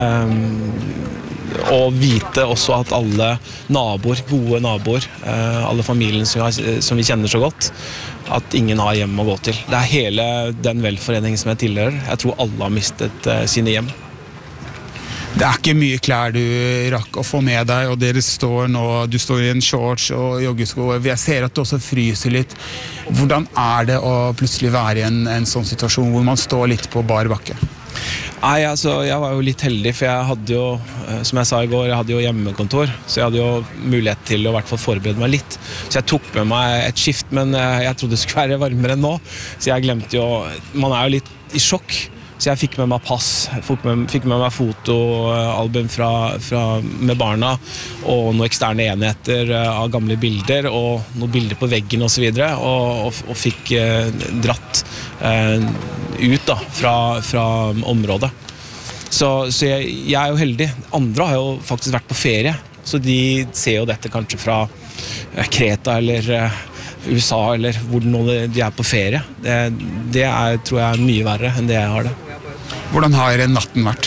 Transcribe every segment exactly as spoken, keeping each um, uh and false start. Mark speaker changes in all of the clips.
Speaker 1: Um, og vite også at alle naboer, gode naboer, uh, alle familien som vi, har, som vi kjenner så godt, at ingen har hjem å gå til. Det er hele den velforeningen som jeg tilhører. Jeg tror alle har mistet uh, sine hjem.
Speaker 2: Det er ikke mye klær du rakk å få med deg, og dere står nå, du står i en shorts og joggesko. Jeg ser at du også fryser litt. Hvordan er det å plutselig være i en, en sånn situasjon hvor man står litt på bar bakke?
Speaker 1: Nei, altså, jeg var jo litt heldig, for jeg hadde jo, som jeg sa i går, jeg hadde jo hjemmekontor, så jeg hadde jo mulighet til å i hvert fall forberede meg litt. Så jeg tok med meg et skift, men jeg trodde det skulle være varmere enn nå, så jeg glemte jo, man er jo litt i sjokk. Så jeg fikk med meg pass, fikk med, fikk med meg fotoalbum fra, fra, med barna, og noen eksterne enheter av gamle bilder, og noen bilder på veggen og så videre, og, og, og fikk eh, dratt eh, ut da, fra, fra området. Så, så jeg, jeg er jo heldig. Andre har jo faktisk vært på ferie, så de ser jo dette kanskje fra eh, Kreta eller eh, U S A, eller hvor de er på ferie. Det, det er, tror jeg er mye verre enn det jeg har det.
Speaker 2: Hvordan har natten vært?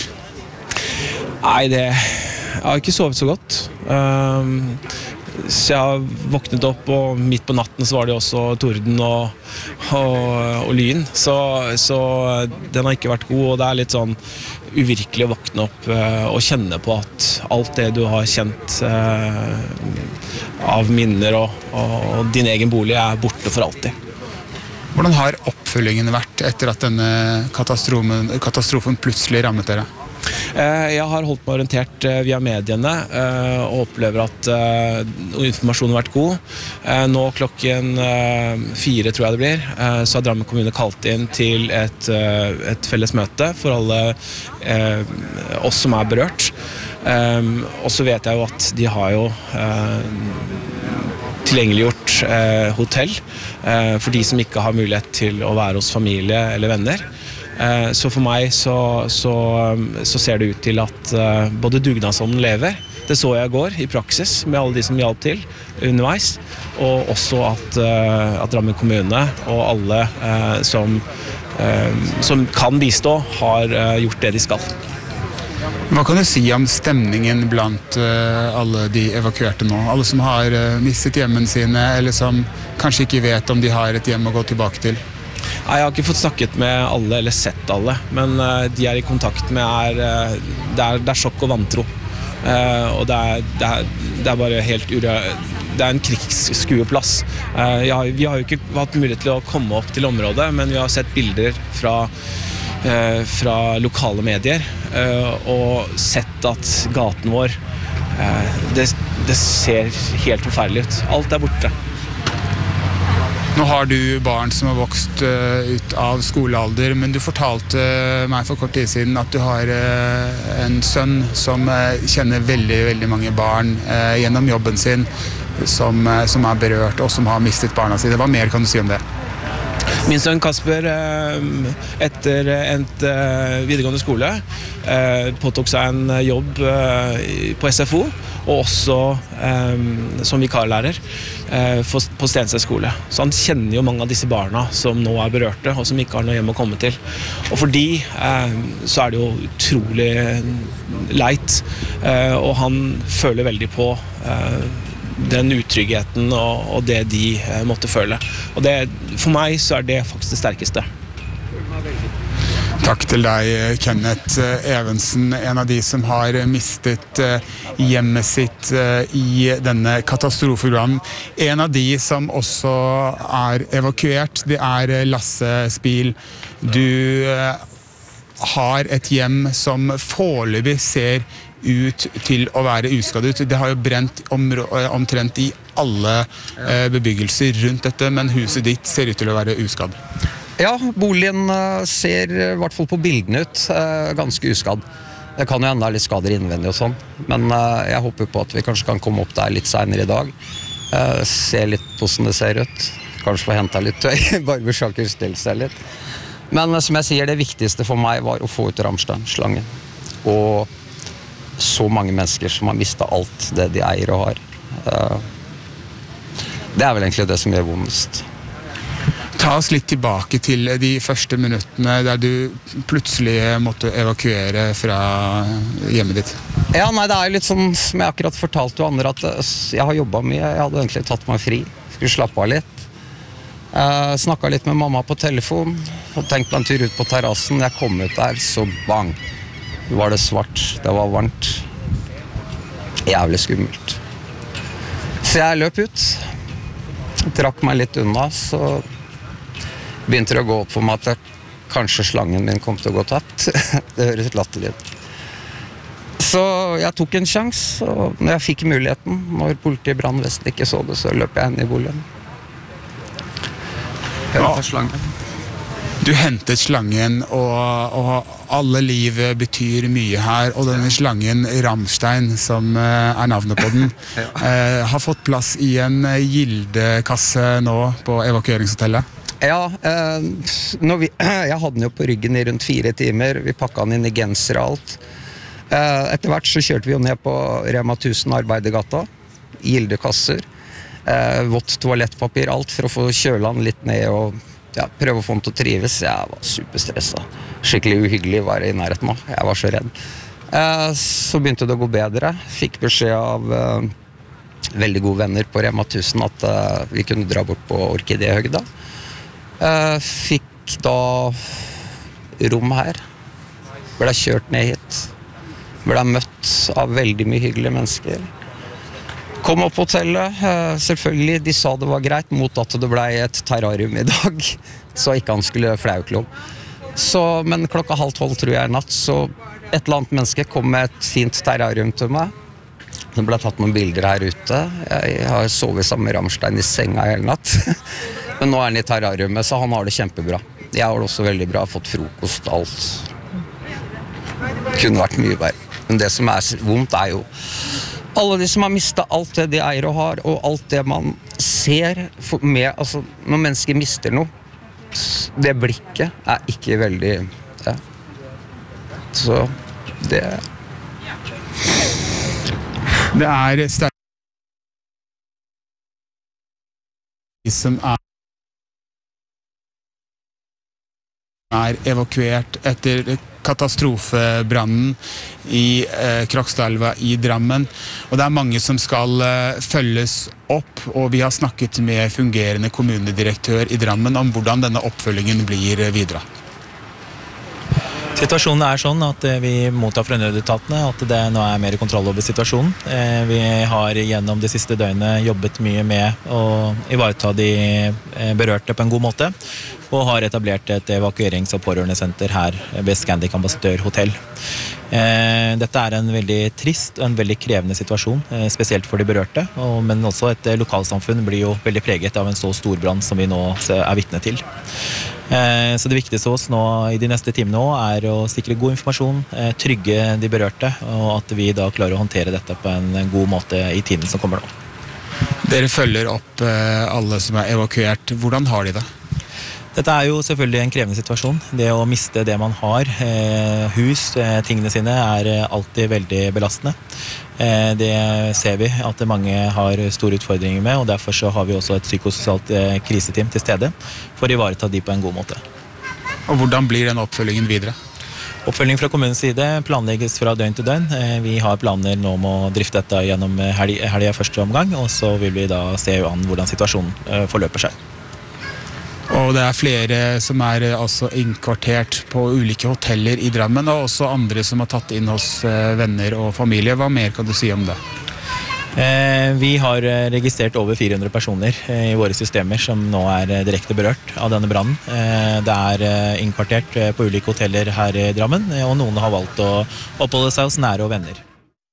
Speaker 1: Nei, det jeg har ikke sovet så godt. Um, så jeg har våknet opp, og midt på natten så var det også torden og, og, og lyn. Så, så den har ikke vært god, og det er litt sånn uvirkelig å våkne opp uh, og kjenne på at alt det du har kjent uh, av minner og, og, og din egen bolig er borte for alltid.
Speaker 2: Hvordan har oppfølgingen vært etter at denne katastrofen, katastrofen plutselig rammet dere?
Speaker 1: Jeg har holdt meg orientert via mediene og opplever at informasjonen har vært god. Nå klokken fire, tror jeg det blir, så har Drammen kommune kalt inn til et, et felles møte for alle oss som er berørt. Og så vet jeg jo at de har jo tilgjengeliggjort eh, hotell eh, for de som ikke har mulighet til å være hos familie eller venner. Eh, så for meg så, så, så ser det ut til at eh, både dugnadsånden lever. Det så jeg i går i praksis med alle de som hjalp til underveis, og også at, eh, at Drammen kommune og alle eh, som, eh, som kan bistå har eh, gjort det de skal.
Speaker 2: Hva kan du si om stemningen blant uh, alle de evakuerte nå? Alle som har uh, mistet hjemmen sine, eller som kanskje ikke vet om de har et hjem å gå tilbake til?
Speaker 1: Nei, jeg har ikke fått snakket med alle, eller sett alle, men uh, de er i kontakt med er, uh, det, er, det er sjokk og vantro. Uh, og det er, det, er, det er bare helt urø... Det er en krigsskueplass. Uh, har, vi har jo ikke hatt mulighet til å komme opp til området, men vi har sett bilder fra fra lokale medier og sett at gaten vår det, det ser helt forferdelig ut. Alt er borte.
Speaker 2: Nå har du barn som har vokst ut av skolealder, men du fortalte meg for kort tid siden at du har en sønn som kjenner veldig, veldig mange barn gjennom jobben sin som, som er berørt og som har mistet barna sine. Hva mer kan du si om det?
Speaker 1: Min sønn Kasper, etter endt videregående skole, påtok seg en jobb på S F O, og også som vikarlærer på Stensted skole. Så han kjenner jo mange av disse barna som nå er berørte, og som ikke har noe hjem å komme til. Og for de så er det jo utrolig leit, og han føler veldig på den utryggheten og, og det de eh, måtte føle. Og det, for meg så er det faktisk det sterkeste.
Speaker 2: Takk til deg, Kenneth Evensen, en av de som har mistet hjemmet sitt i denne katastrofebrannen. En av de som også er evakuert, det er Lasse Spil. Du har et hjem som foreløpig ser ut til å være uskadd ut. Det har jo brent omtrent i alle bebyggelser rundt dette, men huset ditt ser ut til å være uskadd.
Speaker 3: Ja, boligen ser i hvert fall på bildene ut ganske uskadd. Det kan jo enda litt skader innvendig og sånn, men jeg håper på at vi kanskje kan komme opp der litt senere i dag. Se litt hvordan det ser ut. Kanskje få hentet litt tøy, barbersjaker, stelle seg litt. Men som jeg sier, det viktigste for meg var å få ut Rammstein-slangen. Og så mange mennesker som har mistet alt det de eier og har. Det er vel egentlig det som gjør vondest.
Speaker 2: Ta oss litt tilbake til de første minuttene der du plutselig måtte evakuere fra hjemmet ditt.
Speaker 3: Ja, nei, det er jo litt sånn som jeg akkurat fortalte jo andre, at jeg har jobbet mye, jeg hadde egentlig tatt meg fri, skulle slappe av litt. Jeg snakket litt med mamma på telefon, og tenkte en tur ut på terrassen. Jeg kom ut der, så bang, var det svart, det var varmt. Jævlig skummelt. Så jeg løp ut, trakk meg litt unna, så begynte det å gå opp for meg at jeg, kanskje slangen min kom til å gå tatt. Det høres latterlig ut. Så jeg tok en sjans, og når jeg fikk muligheten, når politiet brannvesenet ikke så det, så løp jeg inn i boligen. Hentet slangen.
Speaker 2: Du hentet slangen, og, og alle liv betyr mye her, og denne slangen Rammstein, som er navnet på den, ja. eh, har fått plass i en gildekasse nå på evakueringshotellet.
Speaker 3: Ja, eh, når vi, jeg hadde den jo på ryggen i rundt fire timer, vi pakket den inn i genser og alt. Eh, etter hvert så kjørte vi jo ned på Rema tusen Arbeidergata, gildekasser, eh, vått toalettpapir, alt for å få kjøla den litt ned og ja, prøve å få den til å trives. Jeg var superstresset. Skikkelig uhyggelig å være i nærheten nå. Jeg var så redd. Eh, så begynte det å gå bedre. Fikk beskjed av eh, veldig gode venner på Rema tusen at eh, vi kunne dra bort på Orkidéhøgda. Eh, fikk da rom her. Ble kjørt ned hit. Ble møtt av veldig mye hyggelige mennesker. Kom opp på hotellet, selvfølgelig, de sa det var greit, mot at det ble et terrarium i dag, så ikke han skulle flauklov. Så, men klokka halv tolv tror jeg natt, så et eller annet menneske kom med et fint terrarium til meg. Det ble tatt noen bilder her ute. Jeg har sovet sammen med Rammstein i senga hele natt. Men nå er han i terrariumet, så han har det kjempebra. Jeg har det også veldig bra, fått frokost, alt. Kunne vært mye verre. Men det som er vondt er jo alle de som har mistet alt det de eier og har, og alt det man ser med, altså, når mennesker mister noe, det blikket er ikke veldig, ja. Så det...
Speaker 2: Det er sterkt som er er evakuert etter katastrofebrannen i eh, Krokstadelva i Drammen. Og det er mange som skal eh, følges opp, og vi har snakket med fungerende kommunedirektør i Drammen om hvordan denne oppfølgingen blir videre.
Speaker 4: Situasjonen er sånn at vi mottar fra nødetatene at det nå er mer kontroll over situasjonen. Vi har gjennom det siste døgnet jobbet mye med å ivareta de berørte på en god måte, og har etablert et evakuerings- og pårørendesenter her ved Scandic Ambassadør Hotel. Dette er en veldig trist og en veldig krevende situasjon, spesielt for de berørte, men også et lokalsamfunn blir jo veldig preget av en så stor brann som vi nå er vitne til. Så det viktigste hos oss nå i de neste timene nå er å sikre god informasjon, trygge de berørte, og at vi da klarer å håndtere dette på en god måte i tiden som kommer nå.
Speaker 2: Dere følger opp alle som er evakuert. Hvordan har de det?
Speaker 4: Dette er jo selvfølgelig en krevende situasjon. Det å miste det man har, hus, tingene sine, er alltid veldig belastende. Det ser vi at mange har store utfordringer med, og derfor så har vi også et psykososialt kriseteam til stede for å ivareta de på en god måte.
Speaker 2: Og hvordan blir den oppfølgingen videre?
Speaker 4: Oppfølging fra kommunens side planlegges fra døgn til døgn. Vi har planer nå om å drifte dette gjennom helgen første omgang, og så vil vi da se an hvordan situasjonen forløper seg.
Speaker 2: Og det er flere som er altså innkvartert på ulike hoteller i Drammen, og også andre som har tatt inn hos venner og familie. Hva mer kan du si om det?
Speaker 4: Eh, vi har registrert over fire hundre personer i våre systemer som nå er direkte berørt av denne brannen. Eh, det er innkvartert på ulike hoteller her i Drammen, og noen har valgt å oppholde seg hos nære og venner.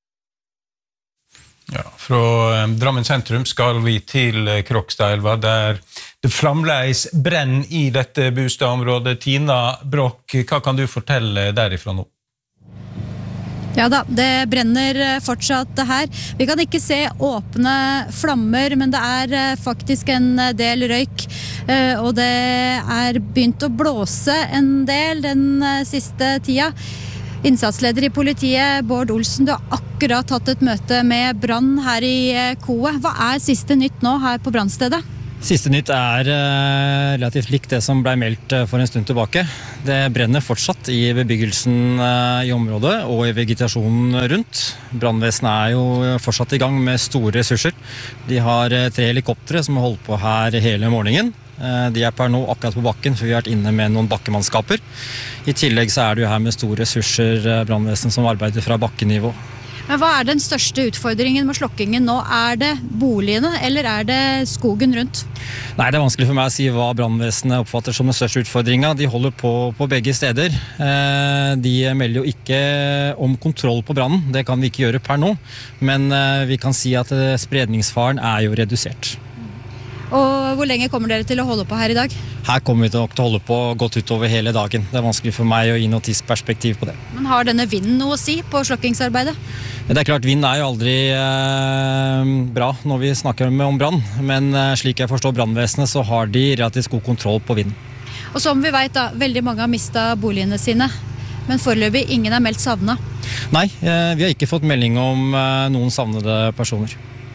Speaker 5: Ja, fra Drammen sentrum skal vi til Krokstadelva, der det fremdeles brenner i dette bostadområdet. Tina Broch, hva kan du fortelle derifra nå?
Speaker 6: Ja da, det brenner fortsatt her. Vi kan ikke se åpne flammer, men det er faktisk en del røyk, og det er begynt å blåse en del den siste tida. Innsatsleder i politiet, Bård Olsen, du har akkurat hatt et møte med brann her i Koe. Hva er siste nytt nå her på brannstedet?
Speaker 7: Siste nytt er eh, relativt likt det som ble meldt eh, for en stund tilbake. Det brenner fortsatt i bebyggelsen eh, i området og i vegetasjonen rundt. Brannvesenet er jo fortsatt i gang med store ressurser. De har eh, tre helikoptere som har holdt på her hele morgenen. Eh, de er per nå akkurat på bakken, for vi har vært inne med noen bakkemannskaper. I tillegg så er det jo her med store ressurser eh, brannvesenet som arbeider fra bakkenivå.
Speaker 6: Men hva er den største utfordringen med slokkingen nå? Er det boligene, eller er det skogen rundt?
Speaker 7: Nei, det er vanskelig for meg å si hva brannvesenet oppfatter som den største utfordringen. De holder på på begge steder. De melder jo ikke om kontroll på brannen. Det kan vi ikke gjøre per nå. Men vi kan si at spredningsfaren er jo redusert.
Speaker 6: Og hvor lenge kommer dere til å holde på her i dag?
Speaker 7: Her kommer vi til å holde på godt utover hele dagen. Det er vanskelig for meg å gi noe tidsperspektiv på det.
Speaker 6: Men har denne vinden noe å si på slokkingsarbeidet?
Speaker 7: Det er klart, vind er jo aldri eh, bra når vi snakker om brann, men eh, slik jeg forstår brannvesenet, så har de relativt god kontroll på vinden.
Speaker 6: Og som vi vet da, veldig mange har mistet boligene sine, men foreløpig ingen er meldt savnet.
Speaker 7: Nei, eh, vi har ikke fått melding om eh, noen savnede personer.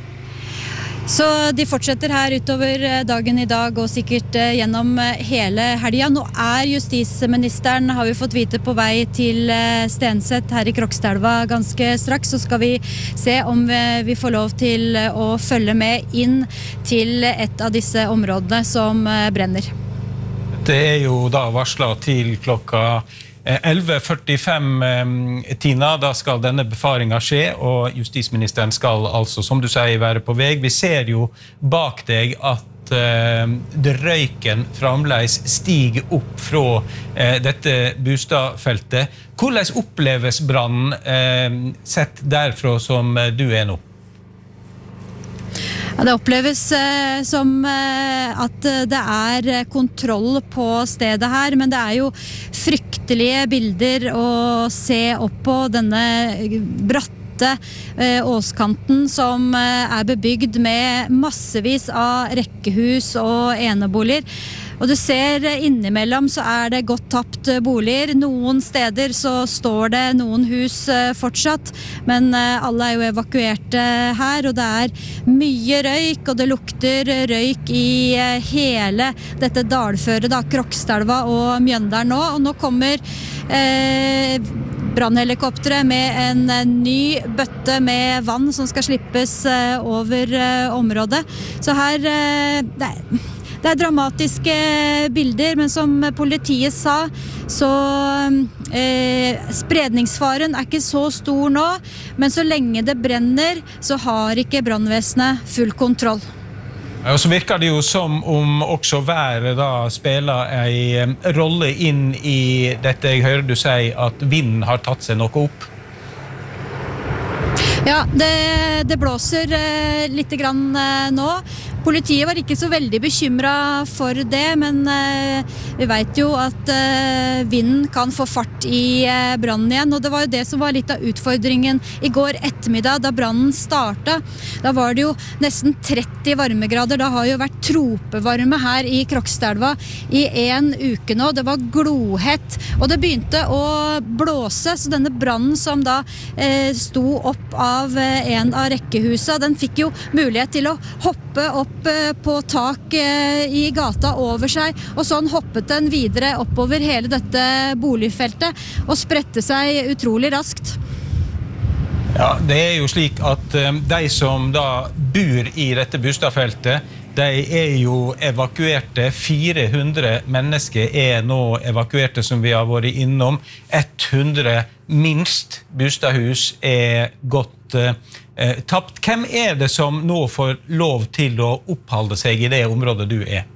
Speaker 6: Så de fortsetter her utover dagen i dag og sikkert gjennom hele helgen. Nå er justisministeren, har vi fått vite, på vei til Stenset her i Krokstadelva ganske straks. Så skal vi se om vi får lov til å følge med inn til et av disse områdene som brenner.
Speaker 5: Det er jo da varslet til klokka elleve førtifem, Tina, da skal denne befaringen skje, og justisministeren skal altså, som du sier, være på vei. Vi ser jo bak deg at uh, røyken fremdeles stiger opp fra uh, dette bostadfeltet. Hvordan oppleves brannen uh, sett derfra som du er nå?
Speaker 6: Ja, det oppleves eh, som eh, at det er kontroll på stedet her, men det er jo fryktelige bilder å se opp på denne bratte eh, åskanten som eh, er bebygd med massevis av rekkehus og eneboliger. Og du ser innimellom så er det godt tapt boliger. Noen steder så står det noen hus fortsatt, men alle er jo evakuerte her, og det er mye røyk, og det lukter røyk i hele dette dalføret, da, Krokstadelva og Mjøndalen nå. Og nå kommer eh, brannhelikopteret med en ny bøtte med vann som skal slippes over området. Så her eh, det er Det er dramatiske bilder, men som politiet sa, så eh, spredningsfaren er ikke så stor nå, men så lenge det brenner, så har ikke brannvesenet full kontroll.
Speaker 5: Og så virker det jo som om også været da spiller en rolle inn i dette. Jeg hører du si at vinden har tatt seg noe opp.
Speaker 6: Ja, det, det blåser eh, litt grann eh, nå. Politiet var ikke så veldig bekymret for det, men eh, vi vet jo at eh, vinden kan få fart i eh, brannen igjen, og det var jo det som var litt av utfordringen i går ettermiddag da brannen startet. Da var det jo nesten tretti varmegrader, da har jo vært tropevarme her i Krokstadelva i en uke nå. Det var glohett, og det begynte å blåse, så denne brannen som da eh, sto opp av eh, en av rekkehusa, den fikk jo mulighet til å hoppe opp på tak i gata over seg, og sånn hoppet den videre oppover hele dette boligfeltet og spredte seg utrolig raskt.
Speaker 5: Ja, det er jo slik at de som da bor i dette bostadfeltet, de er jo evakuerte. fire hundre mennesker er nå evakuerte, som vi har vært innom. hundre minst bostadhus er gått eh, tapt. Hvem er det som nå får lov til å oppholde seg i det området du er?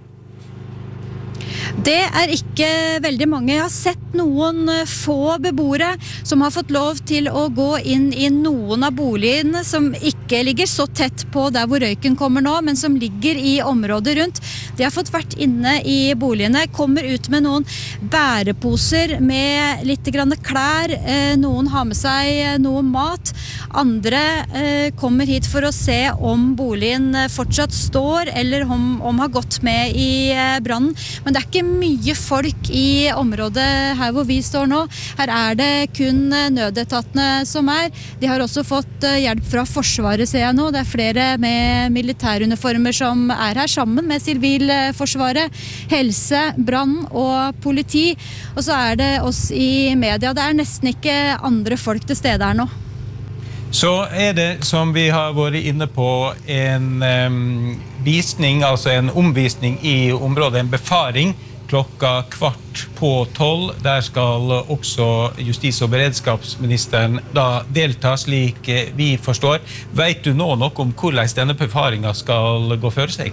Speaker 6: Det er ikke veldig mange. Jeg har sett noen få beboere som har fått lov til å gå inn i noen av boligene som ikke ligger så tett på der hvor røyken kommer nå, men som ligger i området rundt. De har fått vært inne i boligene, kommer ut med noen bæreposer med litt grann klær. Noen har med seg noe mat. Andre kommer hit for å se om boligen fortsatt står, eller om, om har gått med i brannen. Men det er ikke mye folk i området her hvor vi står nå. Her er det kun nødetatene som er. De har også fått hjelp fra Forsvaret Forsvaret, ser jeg nå. Det er flere med militæruniformer som er her sammen med Sivilforsvaret, helse, brann og politi. Og så er det oss i media. Det er nesten ikke andre folk til stede her nå.
Speaker 5: Så er det, som vi har vært inne på, en um, visning, altså en omvisning i området, en befaring, klokka kvart på tolv. Der skal også justis- og beredskapsministeren da delta, slik vi forstår. Vet du nå noe om hvordan denne befaringen skal gå for seg?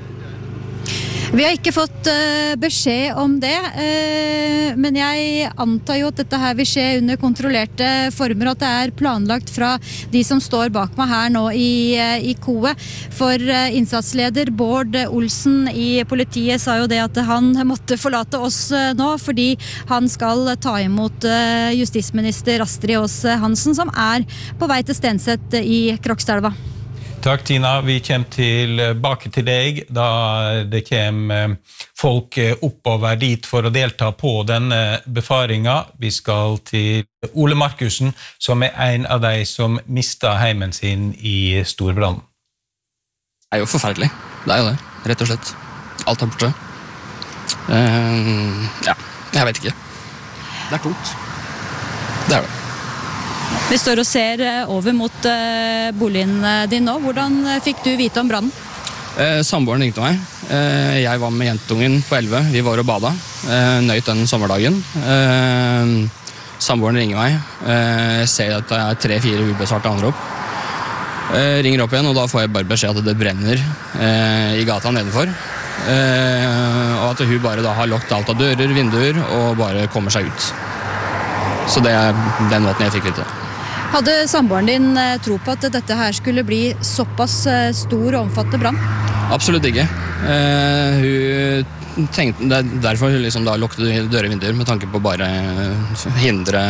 Speaker 6: Vi har ikke fått uh, beskjed om det, uh, men jeg antar jo at dette her vil skje under kontrollerte former, at det er planlagt fra de som står bak meg her nå i, uh, i K O E. For uh, innsatsleder Bård Olsen i politiet sa jo det at han måtte forlate oss uh, nå, fordi han skal ta imot uh, justisminister Astrid Aas Hansen, som er på vei til Stenset i Krokstadelva.
Speaker 5: Takk, Tina. Vi kommer tilbake til deg da det kommer folk oppover dit for å delta på denne befaringen. Vi skal til Ole Markussen, som er en av de som mistet heimen sin i storbrannen.
Speaker 8: Det er jo forferdelig. Det er jo det, rett og slett. Alt er borte. Uh, ja, jeg vet ikke. Det er tungt. Det er det.
Speaker 6: Vi står og ser over mot uh, boligen din nå. Hvordan fikk du vite om brannen?
Speaker 8: Eh, samboeren ringte meg. Eh, jeg var med jentungen på elleve. Vi var og bada. Eh, nøyt den sommerdagen. Eh, samboeren ringer meg. Eh, jeg ser at det er tre-fire ubesvarte anrop. Eh, ringer opp igjen, og da får jeg bare beskjed at det brenner eh, i gata nedenfor. Eh, og at hun bare da har lukket alt av dører, vinduer, og bare kommer seg ut. Så det er den måten jeg fikk vite.
Speaker 6: Hadde samboeren din tro på at dette her skulle bli såpass stor og omfattende brann?
Speaker 8: Absolutt ikke. Eh, hun tenkte, det er derfor hun liksom da lukket dører og vinduer, med tanke på bare hindre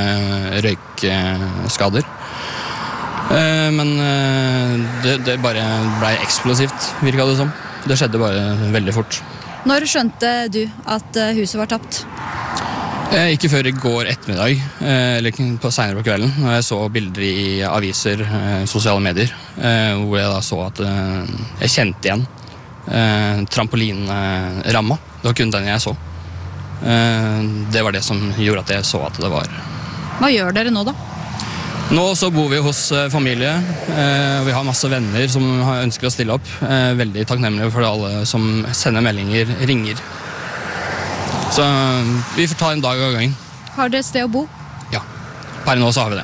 Speaker 8: røykskader. Eh, men det, det bare ble eksplosivt, virket det som. Det skjedde bare veldig fort.
Speaker 6: Når skjønte du at huset var tapt?
Speaker 8: Eh, ikke før i går ettermiddag, eh, eller på senere på kvelden, når jeg så bilder i aviser, eh, sosiale medier, eh, hvor jeg da så at eh, jeg kjente igjen eh, trampolinramma. Det var kun den jeg så. Eh, det var det som gjorde at jeg så at det var.
Speaker 6: Hva gjør dere nå da?
Speaker 8: Nå så bor vi hos eh, familie, eh, og vi har masse venner som ønsker å stille opp. Eh, veldig takknemlige for alle som sender meldinger, ringer. Så vi får ta en dag av gangen.
Speaker 6: Har dere sted å bo?
Speaker 8: Ja, per nå så har vi det.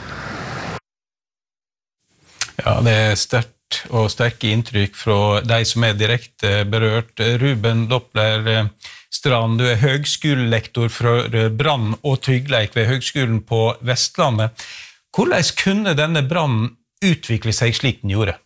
Speaker 5: Ja, det er sterkt og sterke inntrykk fra de som er direkte berørt. Ruben Doppler Strand, du er høgskolelektor for brann og tryggleik ved Høgskolen på Vestlandet. Hvordan kunne denne brannen utvikle seg slik den gjorde?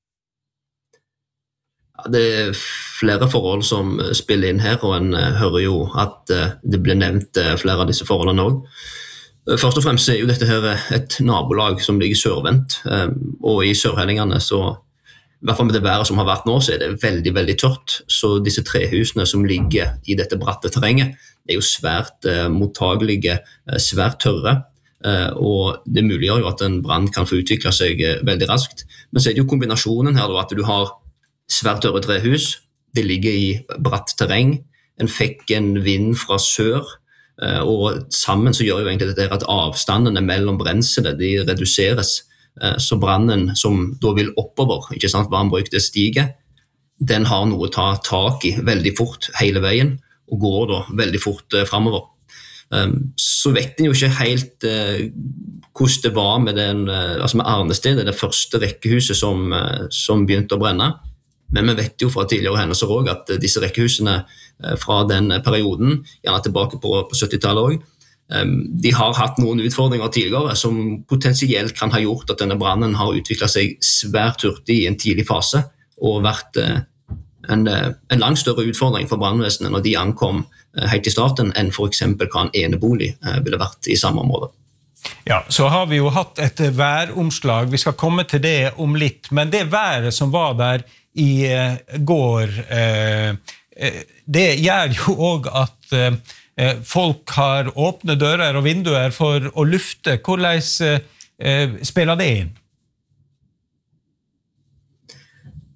Speaker 9: Det er flere forhold som spiller inn her, og en hører jo at det ble nevnt flere av disse forholdene også. Først og fremst er jo dette her et nabolag som ligger sørvendt, og i sørhellingene, så i hvert fall med det været som har vært nå, så er det veldig, veldig tørt. Så disse trehusene som ligger i dette bratte terrenget er jo svært mottagelige, svært tørre, og det muliggjør jo at en brann kan få utvikle seg veldig raskt. Men så er det jo kombinasjonen her da, at du har svært tørre trehus, det ligger i bratt terreng, en fikk en vind fra sør, og sammen så gjør jo egentlig dette at avstandene mellom brenselet, de reduseres, så brannen som da vil oppover, ikke sant, varmbruk det stiger, den har noe å ta tak i veldig fort hele veien, og går da veldig fort fremover. Så vet en jo ikke helt hvordan det var med, den, altså med Arnestedet, det første rekkehuset som, som begynte å brenne. Men vi vet jo fra tidligere hendelser også at disse rekkehusene fra den perioden, gjerne tilbake på, på syttitallet også, de har hatt noen utfordringer tidligere som potensielt kan ha gjort at denne brannen har utviklet seg svært hurtig i en tidlig fase og vært en, en langt større utfordring for brannvesenet når de ankom helt i starten enn for eksempel hva en enebolig ville vært i samme område.
Speaker 5: Ja, så har vi jo hatt et væromslag, vi skal komme til det om litt, men det været som var der i går, det gjør jo også at folk har åpne dører og vinduer for å lufte. Hvordan spiller det inn?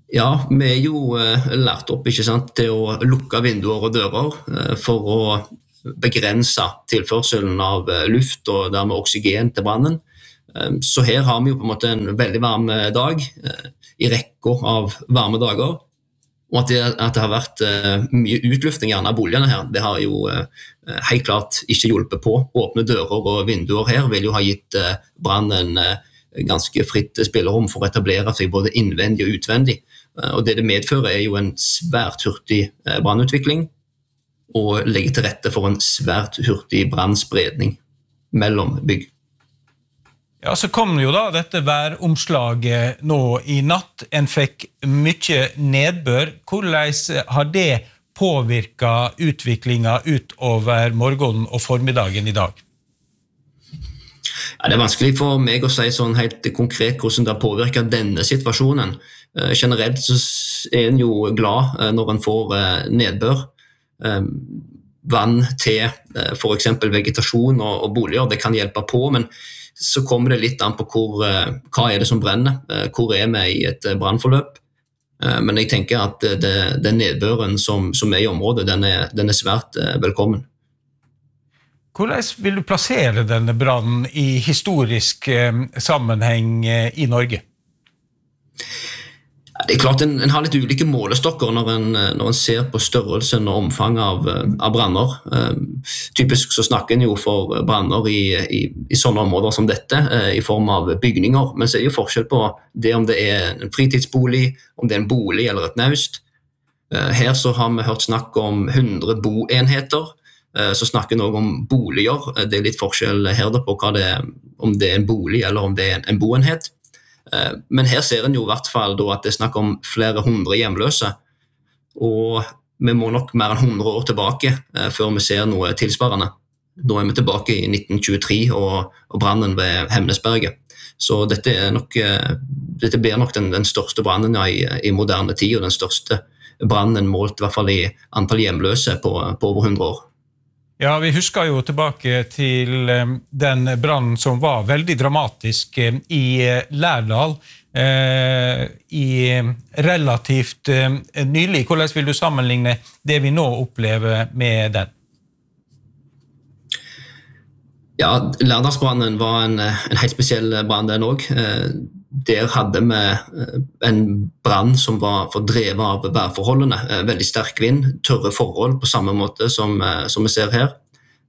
Speaker 9: Ja, vi er jo eh, lært opp ikke sant, til å lukke vinduer og dører eh, for å begrense tilførselen av eh, luft og dermed oksygen til brannen. Eh, så her har vi jo på en måte en veldig varm dag, eh, i rekka av varme dager. Og at det, at det har vært uh, mye utluftning gjerne av boligene her, det har jo uh, helt klart ikke hjulpet på. Åpne dører og vinduer her vil jo ha gitt uh, brannen uh, ganske fritt spillerom for å etablere seg både innvendig og utvendig. Uh, og det det medfører er jo en svært hurtig uh, brannutvikling, og legger til rette for en svært hurtig brannspredning mellom bygg.
Speaker 5: Ja, så kom jo da dette væromslaget nå i natt. En fikk mye nedbør. Hvordan har det påvirket utviklingen utover morgenen og formiddagen i dag?
Speaker 9: Ja, det er vanskelig for meg å si sånn helt konkret hvordan det har påvirket denne situasjonen. Uh, generelt så er en jo glad uh, når en får uh, nedbør. Uh, vann til uh, for eksempel vegetasjon og, og boliger, det kan hjelpe på, men så kommer det litt an på hvor, uh, hva er det som brenner, uh, hvor er vi i et uh, brannforløp. Uh, men jeg tenker at uh, det, den nedbøren som, som er i området, den er, den er svært uh, velkommen.
Speaker 5: Hvordan vil du plassere denne brannen i historisk uh, sammenheng uh, i Norge?
Speaker 9: Det er klart en, en har litt ulike målestokker når en, når en ser på størrelsen og omfanget av, av branner. Uh, typisk så snakker en jo for branner i, i, i sånne områder som dette, uh, i form av bygninger, men så er det jo forskjell på det om det er en fritidsbolig, om det er en bolig eller et naust. Uh, her så har vi hørt snakk om hundre boenheter, uh, så snakker en også om boliger. Uh, det er litt forskjell her da på hva det er, om det er en bolig eller om det er en, en boenhet. Men her ser en jo i hvert fall da at det er snakk om flere hundre hjemløse, og vi må nok mer enn hundre år tilbake eh, før vi ser noe tilsvarende. Nå er vi tilbake i nitten tjuetre og, og brannen ved Hemnesberget. Så dette, er nok, eh, dette blir nok den, den største brannen i, i moderne tid, og den største brannen målt i hvert fall i antall hjemløse på, på over hundre år.
Speaker 5: Ja, vi husker jo tilbake til den brannen som var veldig dramatisk i Lærdal eh, i relativt eh, nylig. Hvordan vil du sammenligne det vi nå opplever med den?
Speaker 9: Ja, Lærdalsbrannen var en, en helt spesiell brann den også. Der hadde vi en brann som var fordrevet av værforholdene. Veldig sterk vind, tørre forhold på samme måte som, som vi ser her.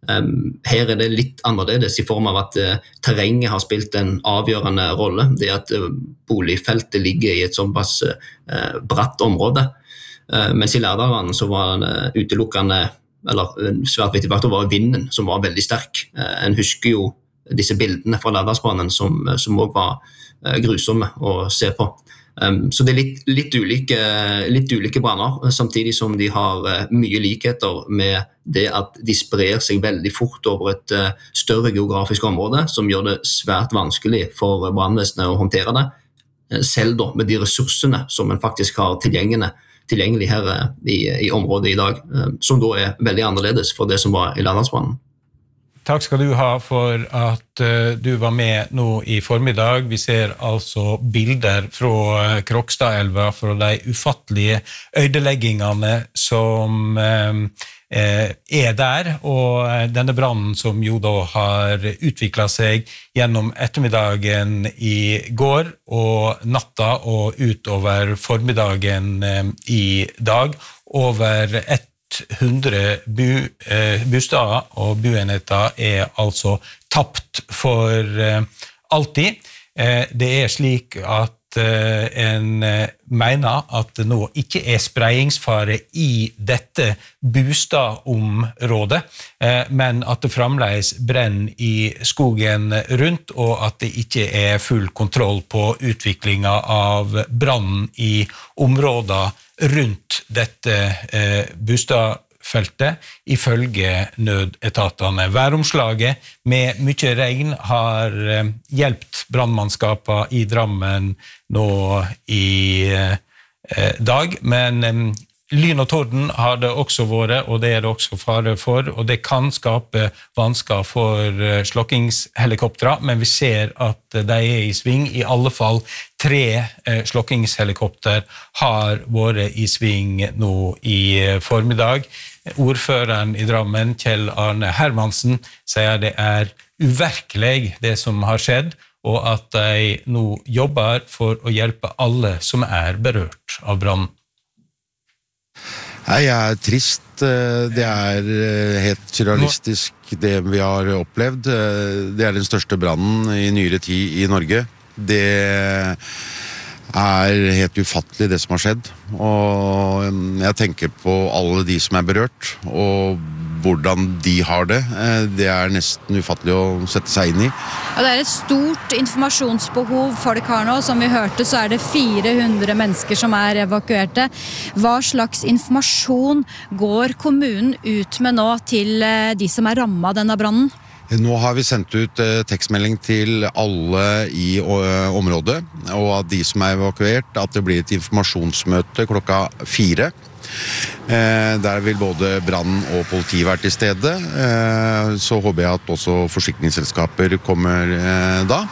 Speaker 9: Her er det litt annerledes i form av at terrenget har spilt en avgjørende rolle. Det at boligfeltet ligger i et såpass bratt område. Mens i Lærdalsbrannen så var det utelukkende, eller svært viktig faktor var vinden som var veldig sterk. En husker jo disse bildene fra Lærdalsbrannen som, som også var grusomme å se på. Um, så det er litt, litt, ulike, litt ulike branner, samtidig som de har uh, mye likheter med det at de sprer seg veldig fort over et uh, større geografisk område, som gjør det svært vanskelig for brannvesenet å håndtere det, uh, selv da med de ressursene som en faktisk har tilgjengelig, tilgjengelig her uh, i, i området i dag, uh, som da er veldig annerledes for det som var i Lærdalsbrannen.
Speaker 5: Takk skal du ha for at uh, du var med nå i formiddag. Vi ser altså bilder fra uh, Krokstadelva, fra de ufattelige ødeleggingene som uh, er der, og uh, denne brannen som jo da har utviklet seg gjennom ettermiddagen i går og natta og utover formiddagen uh, i dag, over et hundre bu, eh, bostader og boenheter er altså tapt for eh, alltid. Eh, det er slik at eh, en eh, mener at det nå ikke er spreiingsfare i dette bostadområdet, eh, men at det fremdeles brenner i skogen rundt, og at det ikke er full kontroll på utviklingen av brannen i områder rundt dette eh, bostadfeltet, ifølge nødetatene. Væromslaget med mye regn har eh, hjulpet brannmannskapene i Drammen nå i eh, dag, men eh, Lyn og torden har det også vært, og det er det også fare for, og det kan skape vansker for slokkingshelikoptere, men vi ser at de er i sving. I alle fall tre slokkingshelikopter har vært i sving nå i formiddag. Ordføreren i Drammen, Kjell Arne Hermansen, sier det er uvirkelig det som har skjedd, og at de nå jobber for å hjelpe alle som er berørt av brannen.
Speaker 10: Nei, jeg er trist. Det er helt surrealistisk det vi har opplevd. Det er den største brannen i nyere tid i Norge. Det er helt ufattelig det som har skjedd. Og jeg tenker på alle de som er berørt, og hvordan de har det. Det er nesten ufattelig å sette seg inn i.
Speaker 6: Ja, det er et stort informasjonsbehov folk har nå. Som vi hørte, så er det fire hundre mennesker som er evakuerte. Hva slags informasjon går kommunen ut med nå til de som er rammet av denne brannen?
Speaker 10: Nå har vi sendt ut tekstmelding til alle i området, og at de som er evakuert, at det blir et informasjonsmøte klokka fire. Der vil både brann og politi være til stede. Så håper jeg at også forsikringsselskaper kommer da.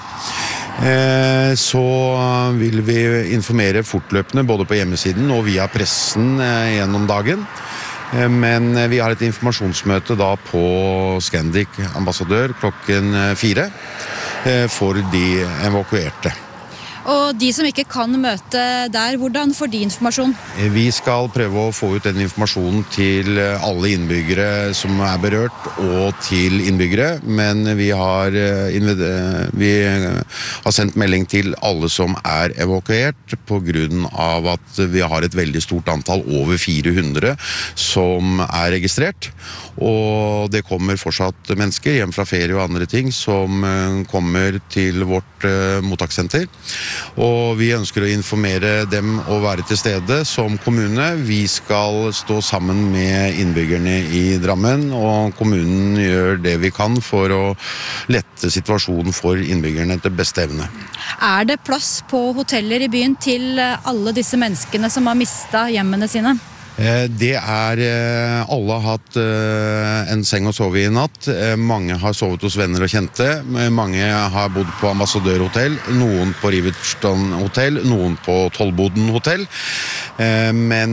Speaker 10: Så vil vi informere fortløpende både på hjemmesiden og via pressen gjennom dagen. Men vi har et informasjonsmøte da på Scandic Ambassadør klokken fire for de evakuerte.
Speaker 6: Og de som ikke kan møte der, hvordan får de informasjon?
Speaker 10: Vi skal prøve å få ut den informasjonen til alle innbyggere som er berørt, og til innbyggere, men vi har, vi har sendt melding til alle som er evakuert, på grunn av at vi har et veldig stort antall, over fire hundre, som er registrert. Og det kommer fortsatt mennesker hjem fra ferie og andre ting som kommer til vårt mottakssenter. Og vi ønsker å informere dem og være til stede som kommune. Vi skal stå sammen med innbyggerne i Drammen, og kommunen gjør det vi kan for å lette situasjonen for innbyggerne til beste evne.
Speaker 6: Er det plass på hoteller i byen til alle disse menneskene som har mistet hjemmene sine?
Speaker 10: Det er, alle har hatt en seng å sove i natt, mange har sovet hos venner og kjente, mange har bodd på Ambassadørhotell, noen på Riverton Hotel, noen på Tollboden Hotel, men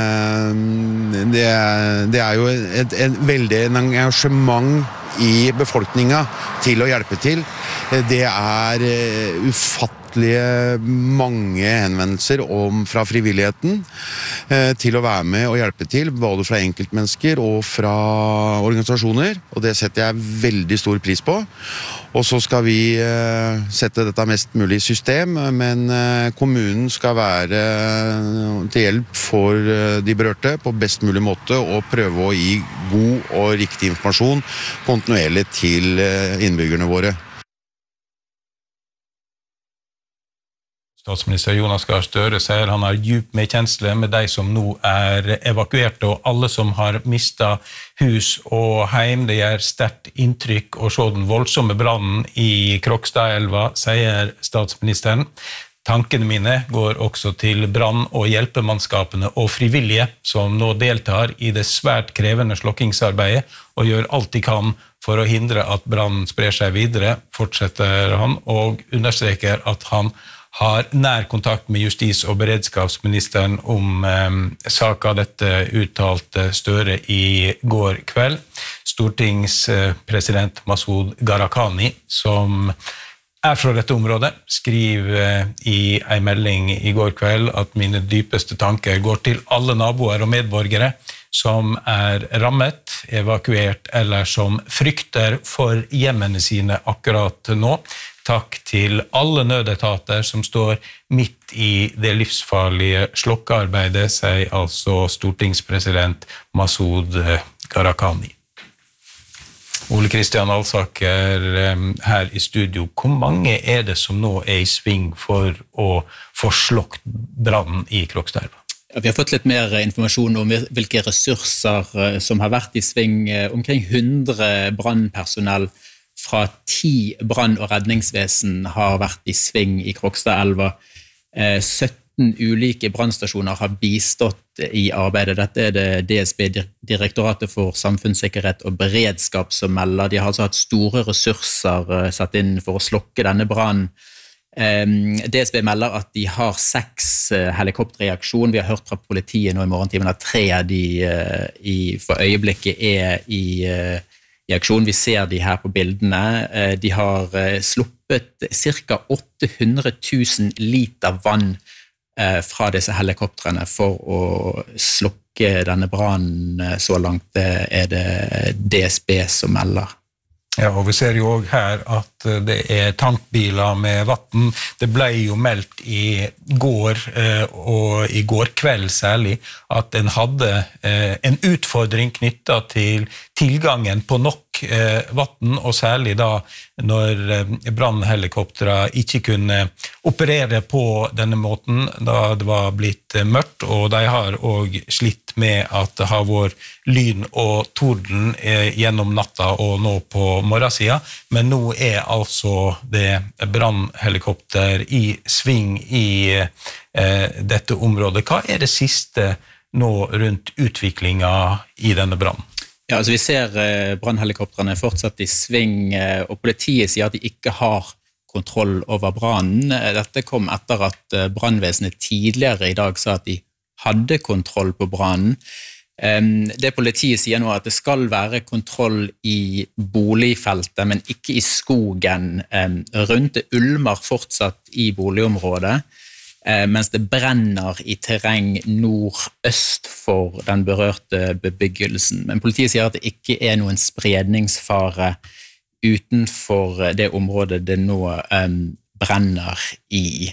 Speaker 10: det er, det er jo et, et veldig engasjement i befolkningen til å hjelpe til. Det er ufattelig mange henvendelser om, fra frivilligheten eh, til å være med og hjelpe til, både fra enkeltmennesker og fra organisasjoner, og det setter jeg veldig stor pris på. Og så skal vi eh, sette dette mest mulig i system, men eh, kommunen skal være til hjelp for eh, de berørte på best mulig måte, og prøve å gi god og riktig informasjon kontinuerlig til eh, innbyggerne våre.
Speaker 5: Statsminister Jonas Gahr Støre sier han har djup medkjensle med de som nå er evakuerte, og alle som har mistet hus og heim. Det gjør sterkt inntrykk å se den voldsomme brannen i Krokstadelva, sier statsministeren. Tankene mine går også til brann- og hjelpemannskapene og frivillige som nå deltar i det svært krevende slokkingsarbeidet og gjør alt de kan for å hindre at brannen sprer seg videre, fortsetter han, og understreker at han har nær kontakt med justis- og beredskapsministeren om eh, saken. Dette uttalte Støre i går kveld. Stortingspresident Masoud Gharahkhani, som er fra dette området, skriver i en melding i går kveld at mine dypeste tanker går til alle naboer og medborgere som er rammet, evakuert eller som frykter for hjemmene sine akkurat nå. Takk til alle nødetater som står midt i det livsfarlige slokkearbeidet, sier altså stortingspresident Masoud Gharahkhani. Ole Kristian Alsaker her i studio, hvor mange er det som nå er i sving for å få slokt brannen i Krokstadelva?
Speaker 11: Ja, vi har fått litt mer informasjon om hvilke ressurser som har vært i sving. Omkring hundre brannpersonell fra ti brann- og redningsvesen har vært i sving i Krokstadelva. sytten atten ulike brannstasjoner har bistått i arbeidet. Dette er det D S B, Direktoratet for samfunnssikkerhet og beredskap, som melder. De har altså hatt store ressurser satt inn for å slokke denne brannen. D S B melder at de har seks helikopter i aksjon. Vi har hørt fra politiet nå i morgentimen at tre av de i, for øyeblikket er i, i aksjon. Vi ser de her på bildene. De har sluppet ca. åtte hundre tusen liter vann fra disse helikoptrene for å slokke denne brannen. Så langt er det D S B som melder.
Speaker 5: Ja, og vi ser jo også her at det er tankbiler med vatten. Det ble jo meldt i går, og i går kveld særlig, at en hadde en utfordring knyttet til tilgangen på nok vatten, og særlig da når brannhelikoptera ikke kunne operere på denne måten, da det var blitt mørkt, og de har også slitt med at det har vært lyn og torden gjennom natta og nå på morgensiden, men nå er altså det brannhelikopter i sving i eh, dette området. Hva er det siste nå rundt utviklingen i denne brannen?
Speaker 11: Ja, altså vi ser eh, brannhelikoptrene fortsatt i sving, eh, og politiet sier at de ikke har kontroll over brannen. Dette kom etter at eh, brannvesenet tidligere i dag sa at de hadde kontroll på brannen. Det politiet sier nå at det skal være kontroll i boligfeltet, men ikke i skogen rundt. Det ulmer fortsatt i boligområdet, mens det brenner i terreng nordøst for den berørte bebyggelsen. Men politiet sier at det ikke er noen spredningsfare utenfor det området det nå brenner i.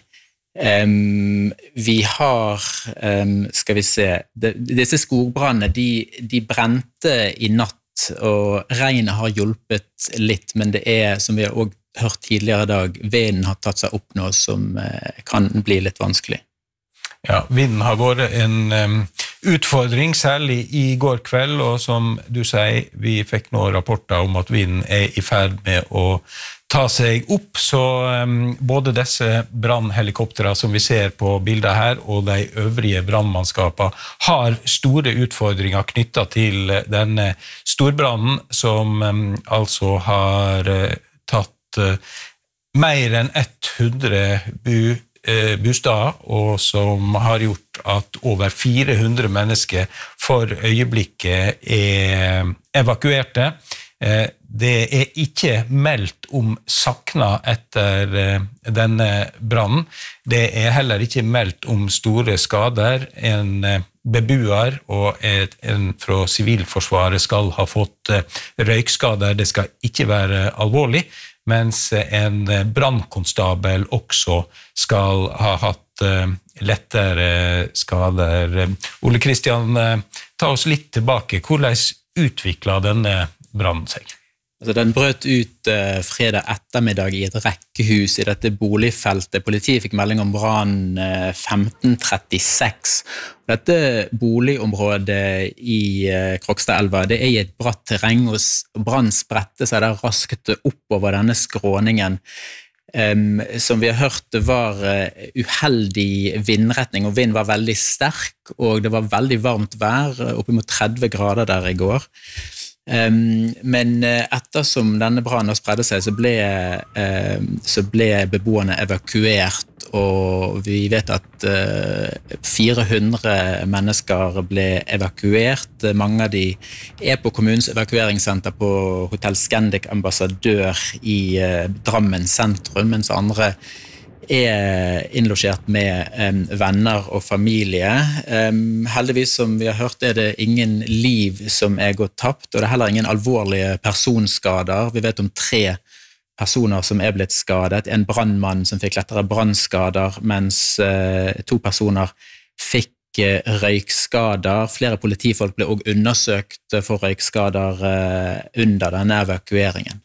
Speaker 11: Um, vi har, um, skal vi se, de, disse skogbrannene, de, de brente i natt, og regnet har hjulpet litt, men det er, som vi har også hørt tidligere i dag, vinden har tatt seg opp nå, som uh, kan bli litt vanskelig.
Speaker 5: Ja, vinden har vært en um, utfordring, særlig i går kveld, og som du sier, vi fikk nå rapporter om at vinden er i ferd med å ta seg opp, så um, både disse brannhelikoptera som vi ser på bildet her, og de øvrige brannmannskapene har store utfordringer knyttet til denne storbrannen, som um, altså har uh, tatt uh, mer enn hundre bu uh, bostader, og som har gjort at over fire hundre mennesker for øyeblikket er evakuerte. Det er ikke meldt om sakna etter denne brannen. Det er heller ikke meldt om store skader. En beboer og en fra Sivilforsvaret skal ha fått røykskader. Det skal ikke være alvorlig, mens en brannkonstabel også skal ha hatt lettere skader. Ole Kristian, ta oss litt tilbake. Hvordan utviklet denne brannen seg?
Speaker 11: Altså, den brøt ut eh, fredag ettermiddag i et rekkehus i dette boligfeltet. Politiet fikk melding om brannen eh, femten trettiseks. Dette boligområdet i eh, Krokstadelva, det er i et bratt terreng, og brannen spredte seg der raskt oppover denne skråningen. Um, som vi har hørt, det var uh, uheldig vindretning, og vind var veldig sterk, og det var veldig varmt vær, oppimot tretti grader der i går. Um, men ettersom denne brannen spredde seg, så ble, uh, så ble beboerne evakuert, og vi vet at uh, fire hundre mennesker ble evakuert. Mange av de er på kommunens evakueringssenter på Hotel Scandic Ambassadør i uh, Drammen sentrum, mens andre er innlosjert med um, venner og familie. Um, heldigvis, som vi har hørt, er det ingen liv som er gått tapt, og det er heller ingen alvorlige personskader. Vi vet om tre personer som er blitt skadet. En brannmann som fikk lettere brannskader, mens uh, to personer fikk uh, røykskader. Flere politifolk ble også undersøkt for røykskader uh, under denne evakueringen.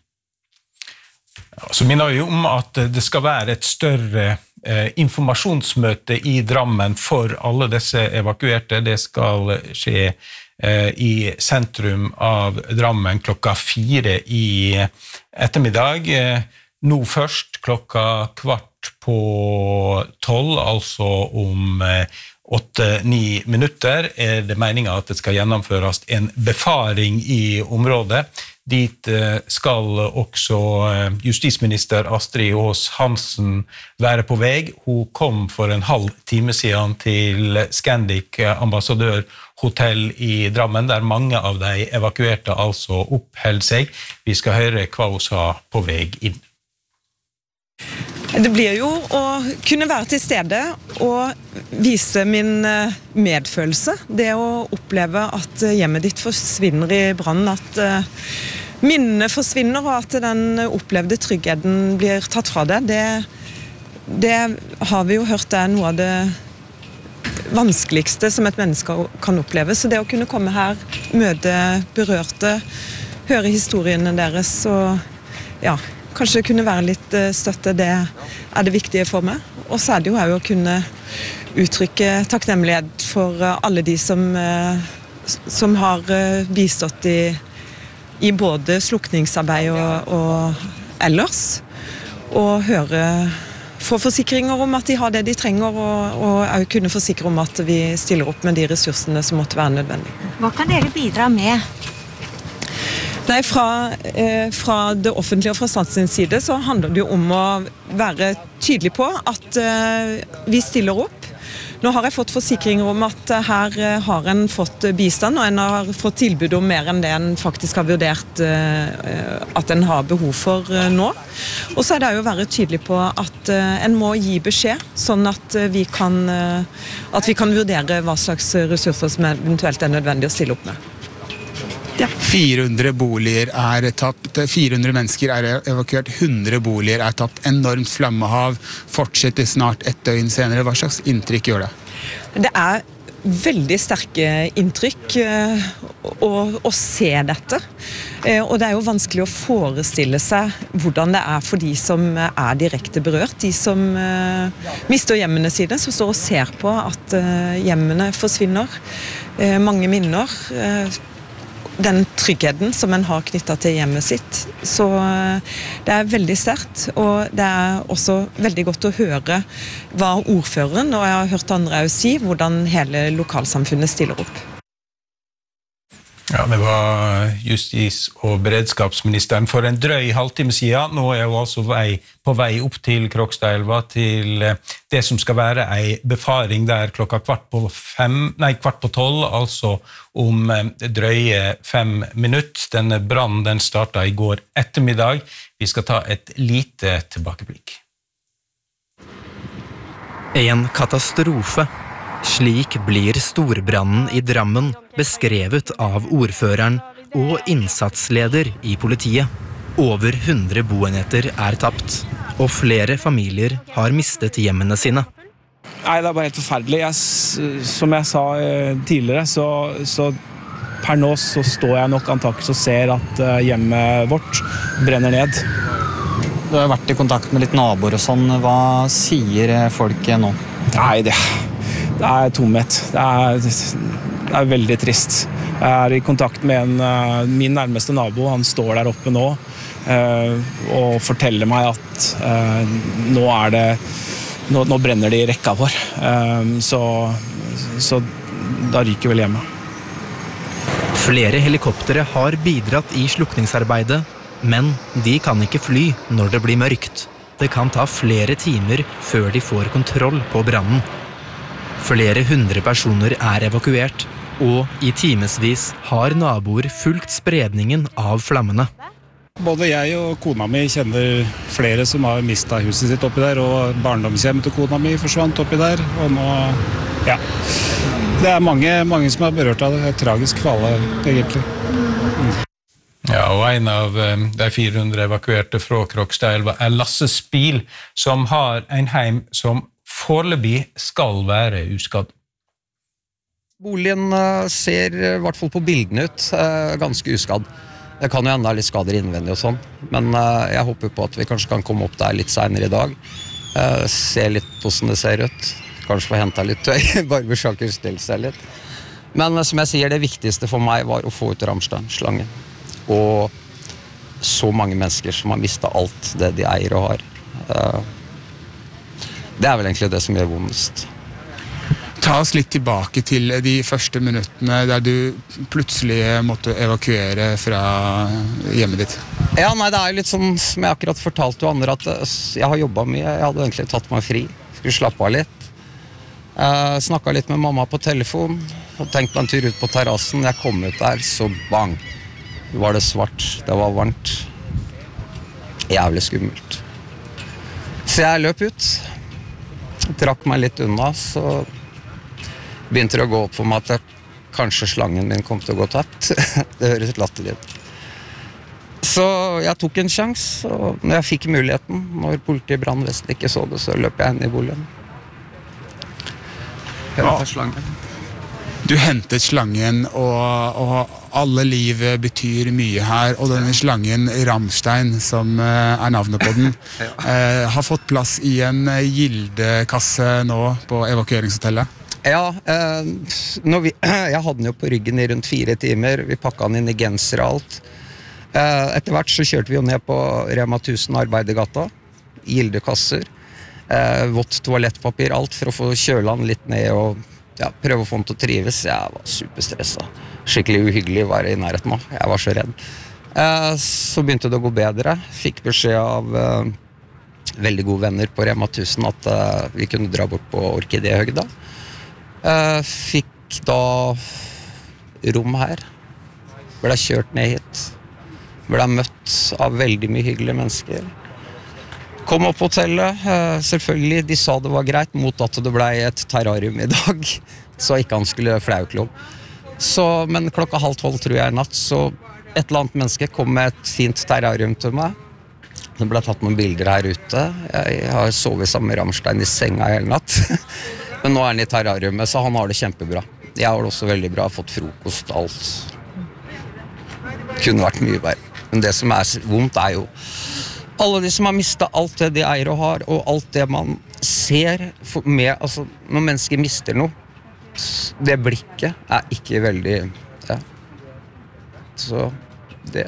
Speaker 5: Så minner vi om at det skal være et større eh, informasjonsmøte i Drammen for alle disse evakuerte. Det skal skje eh, i sentrum av Drammen klokka fire i ettermiddag. Eh, nå først klokka kvart på tolv. tolv, altså om åtte-ni minutter, er det meningen at det skal gjennomføres en befaring i området. Dit skal også justisminister Astrid Aas Hansen være på vei. Hun kom for en halv time siden til Scandic ambassadørhotell i Drammen, der mange av de evakuerte altså oppholdt seg. Vi skal høre hva hun sa på vei inn.
Speaker 12: Det blir jo å kunne være til stede og vise min medfølelse. Det å oppleve at hjemmet ditt forsvinner i brann, at minnene forsvinner og at den opplevde tryggheten blir tatt fra deg, det, det har vi jo hørt er noe av det vanskeligste som et menneske kan oppleve. Så det å kunne komme her, møte berørte, høre historiene deres og ja, kanskje kunne være litt støtte, det er det viktige for meg. Og så er det jo her å kunne uttrykke takknemlighet for alle de som, som har bistått i, i både slukningsarbeid og, og ellers. Og høre, få forsikringer om at de har det de trenger, og, og også kunne forsikre om at vi stiller opp med de ressursene som måtte være nødvendige.
Speaker 13: Hva kan dere bidra med?
Speaker 12: Nei, fra, eh, fra det offentlige og fra statens side så handler det jo om å være tydelig på at eh, vi stiller opp. Nå har jeg fått forsikringer om at her eh, har en fått bistand, og en har fått tilbud om mer enn det en faktisk har vurdert eh, at en har behov for eh, nå. Og så er det jo å være tydelig på at eh, en må gi beskjed, sånn at, eh, vi kan, eh, at vi kan vurdere hva slags ressurser som eventuelt er nødvendig å stille opp med.
Speaker 2: Ja. fire hundre boliger er tapt, fire hundre mennesker er evakuert, hundre boliger er tapt, enormt flammehav, fortsetter snart ett døgn senere. Hva slags inntrykk gjør det?
Speaker 12: Det er veldig sterke inntrykk å, å se dette. Og det er jo vanskelig å forestille seg hvordan det er for de som er direkte berørt, de som mister hjemmene sine, som står og ser på at hjemmene forsvinner. Mange minner, den tryggheten som en har knyttet til hjemmet sitt. Så det er veldig sterkt, og det er også veldig godt å høre hva ordføreren, og jeg har hørt andre også si, hvordan hele lokalsamfunnet stiller opp.
Speaker 5: Ja, det var justis- og beredskapsministeren for en drøy halvtime siden. Nå er hun altså vei, på vei opp til Krokstadelva, til det som skal være en befaring der klokka kvart på fem, nei, kvart på tolv, altså om drøye fem minutter. Denne brannen den startet i går ettermiddag. Vi skal ta et lite tilbakeblikk.
Speaker 14: En katastrofe. Slik blir storbrannen i Drammen beskrevet av ordføreren og innsatsleder i politiet. Over hundre boenheter er tapt, og flere familier har mistet hjemmene sine.
Speaker 1: Nei, det er bare helt forferdelig. Jeg, som jeg sa tidligere, så, så per nå så står jeg nok antakelig og ser at hjemmet vårt brenner ned.
Speaker 7: Du har vært i kontakt med litt naboer og sånn. Hva sier folk nå?
Speaker 1: Nei, det, det er tomhet. Det er, det er veldig trist. Jeg er i kontakt med en, min nærmeste nabo. Han står der oppe nå og forteller meg at nå er det Nå, nå brenner det i rekka vår, så, så da ryker vel hjemme.
Speaker 14: Flere helikoptere har bidratt i slukningsarbeidet, men de kan ikke fly når det blir mørkt. Det kan ta flere timer før de får kontroll på brannen. Flere hundre personer er evakuert, og i timesvis har naboer fulgt spredningen av flammene.
Speaker 15: Både jeg og kona mi kjenner flere som har mistet huset sitt oppi der, og barndomshjem til kona mi forsvant oppi der, og nå, ja, det er mange, mange som er berørt av det. Det er tragisk for alle, egentlig. Mm.
Speaker 5: Ja, og en av de fire hundre evakuerte fra Krokstadelva er Lasse Spil, som har en heim som foreløpig skal være uskadd.
Speaker 3: Boligen ser i hvert fall på bildene ut ganske uskadd. Det kan jo enda litt skader innvendig og sånn, men jeg håper på at vi kanskje kan komme opp der litt senere i dag. Se litt hvordan det ser ut. Kanskje få hentet litt tøy, barbersjaker stille seg litt. Men som jeg sier, det viktigste for meg var å få ut Ramstein-slangen. Og så mange mennesker som har mistet alt det de eier og har. Det er vel egentlig det som gjør vondest.
Speaker 2: Ta oss litt tilbake til de første minuttene der du plutselig måtte evakuere fra hjemmet ditt.
Speaker 3: Ja, nei, det er jo litt sånn som jeg akkurat fortalte jo andre, at jeg har jobbet mye. Jeg hadde egentlig tatt meg fri. Skulle slappe av litt. Jeg snakket litt med mamma på telefon, og tenkte meg en tur ut på terrassen. Jeg kom ut der, så bang. Det var det svart, det var varmt. Jævlig skummelt. Så jeg løp ut. Trakk meg litt unna, så begynte det å gå opp for meg at kanskje slangen min kom til å gå tatt. Det høres latterlig ut. Så jeg tok en sjans, og når jeg fikk muligheten, når politiet i brannvesenet ikke så det, så løp jeg inn i boligen. Hentet slangen.
Speaker 2: Du hentet slangen, og, og alle liv betyr mye her, og denne slangen Rammstein, som er navnet på den, eh, har fått plass i en gildekasse nå på evakueringshotellet.
Speaker 3: Ja, eh, når vi, jeg hadde den jo på ryggen i rundt fire timer, vi pakket den inn i genser og alt. Eh, etter hvert så kjørte vi jo ned på Rema tusen Arbeidergata, gildekasser, eh, vått toalettpapir, alt for å få kjøla den litt ned og ja, prøve å få den til å trives. Jeg var superstresset. Skikkelig uhyggelig å være i nærheten av. Jeg var så redd. Eh, så begynte det å gå bedre. Fikk beskjed av eh, veldig gode venner på Rema tusen at eh, vi kunne dra bort på Orkidéhøgda. Uh, fikk da rom her, ble kjørt ned hit, ble møtt av veldig mye hyggelige mennesker. Kom opp på hotellet, uh, selvfølgelig, de sa det var greit, mot at det ble et terrarium i dag, så ikke han skulle flauklov. Så, men klokka halv tolv tror jeg i natt, så et eller annet menneske kom med et fint terrarium til meg. Det ble tatt noen bilder her ute. Jeg har sovet sammen med Rammstein i senga hele natt. Men nå er han i terrariumet, så han har det kjempebra. Jeg har det også veldig bra, fått frokost, alt. Kunne vært mye bedre. Men det som er vondt er jo alle de som har mistet alt det de eier og har, og alt det man ser med, altså, når mennesker mister noe, det blikket er ikke veldig, ja. Så det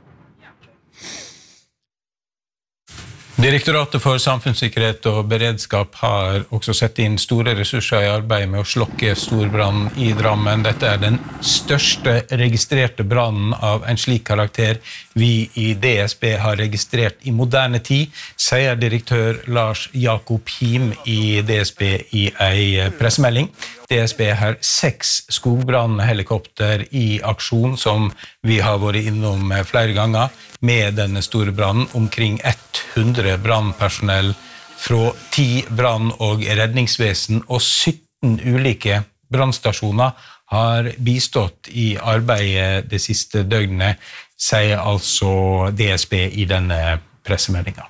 Speaker 5: Direktoratet for samfunnssikkerhet og beredskap har også sett inn store ressurser i arbeidet med å slokke storbrann i Drammen. Dette er den største registrerte brannen av en slik karakter vi i D S B har registrert i moderne tid, sier direktør Lars Jakob Him i D S B i en pressemelding. D S B har seks skogbrannhelikopter i aksjon som vi har vært innom flere ganger med denne store brannen. Omkring hundre brannpersonell fra ti brann- og redningsvesen og sytten ulike brannstasjoner har bistått i arbeidet det siste døgnet, sier altså D S B i denne pressemeldingen.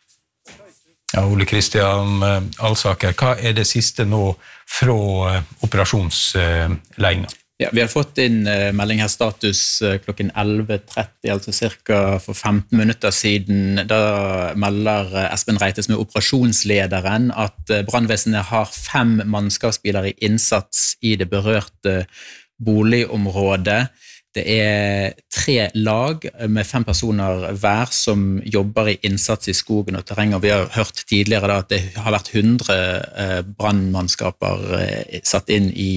Speaker 5: Ja, Ole Kristian Alsaker, hva er det siste nå fra operasjonsledelsen?
Speaker 11: Ja, vi har fått inn melding her status klokken elleve tretti, altså cirka for femten minutter siden. Da melder Espen Reite, som er operasjonslederen, at brannvesenet har fem mannskapsbiler i innsats i det berørte boligområdet. Det er tre lag med fem personer hver som jobber i innsats i skogen og terreng, og vi har hørt tidligere da at det har vært hundre brannmannskaper satt inn i,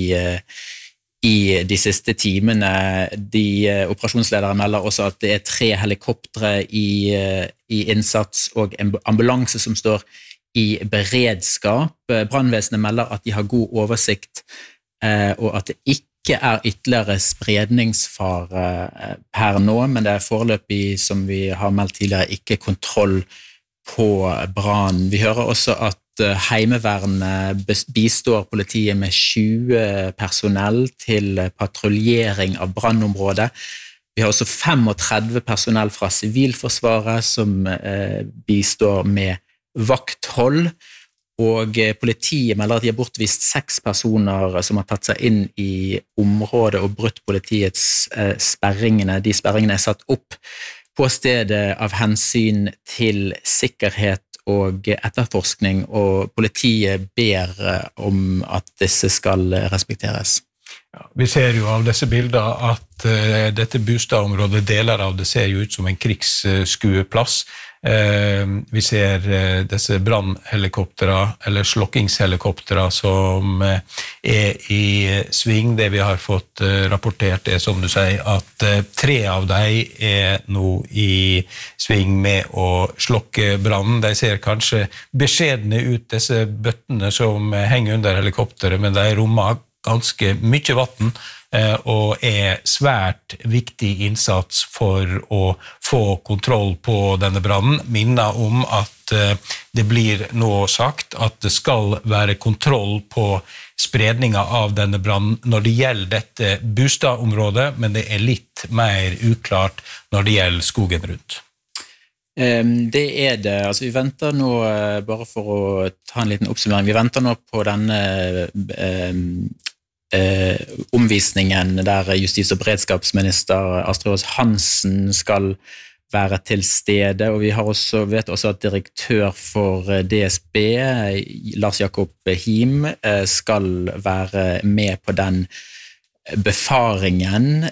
Speaker 11: i de siste timene. De operasjonsledere melder også at det er tre helikoptre i, i innsats og en ambulanse som står i beredskap. Brannvesenet melder at de har god oversikt og at det ikke ikke er ytterligere spredningsfare per nå, men det er foreløpig, som vi har meldt tidligere, ikke kontroll på brannen. Vi hører også at Heimevernet bistår politiet med tjue personell til patruljering av brannområdet. Vi har også femogtredve personell fra Sivilforsvaret som bistår med vakthold. Og politiet melder at de har bortvist seks personer som har tatt seg inn i området og brutt politiets sperringene. De sperringene er satt opp på stedet av hensyn til sikkerhet og etterforskning, og politiet ber om at disse skal respekteres.
Speaker 5: Ja, vi ser jo av disse bildene at uh, dette bostadområdet, deler av det ser jo ut som en krigsskueplass. Vi ser disse brannhelikoptere, eller slokkingshelikoptere som er i sving. Det vi har fått rapportert er, som du sier, at tre av dem er nå i sving med å slokke brannen. De ser kanskje beskjedne ut, disse bøttene som henger under helikopteret, men de rommer ganske mye vatten og er svært viktig innsats for å få kontroll på denne brannen. Minner om at det blir nå sagt at det skal være kontroll på spredningen av denne brannen når det gjelder dette bostadområdet, men det er litt mer uklart når det gjelder skogen rundt.
Speaker 11: Det er det. Altså, vi venter nå, bare for å ta en liten oppsummering, vi venter nå på denne eh, eh, omvisningen der justis- og beredskapsminister Astrid Aas-Hansen skal være til stede, og vi har også, vet også at direktør for D S B, Lars Jakob Him, skal være med på den befaringen.